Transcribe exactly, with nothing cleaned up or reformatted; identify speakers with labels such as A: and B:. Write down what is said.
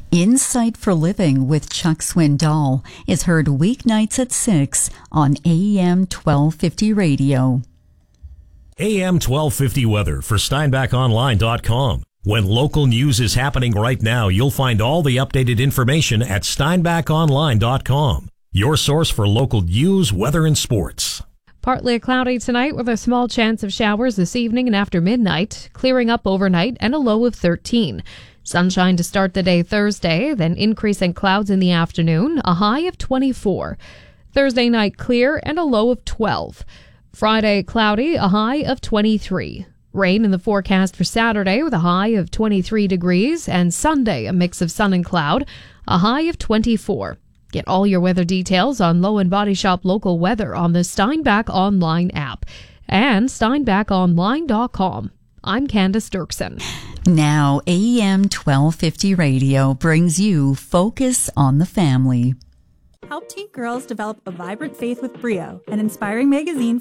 A: Insight for Living with Chuck Swindoll is heard weeknights at six on A M twelve fifty radio.
B: A M twelve fifty weather for Steinbach Online dot com. When local news is happening right now, you'll find all the updated information at Steinbach Online dot com. Your source for local news, weather, and sports.
C: Partly cloudy tonight with a small chance of showers this evening and after midnight, clearing up overnight and a low of thirteen. Sunshine to start the day Thursday, then increasing clouds in the afternoon, a high of twenty-four. Thursday night clear and a low of twelve. Friday cloudy, a high of twenty-three. Rain in the forecast for Saturday with a high of twenty-three degrees, and Sunday a mix of sun and cloud, a high of twenty-four. Get all your weather details on Low and Body Shop local weather on the Steinbach Online app and Steinbach Online dot com. I'm Candace Dirksen.
A: Now, A M twelve fifty radio brings you Focus on the Family.
D: Help teen girls develop a vibrant faith with Brio, an inspiring magazine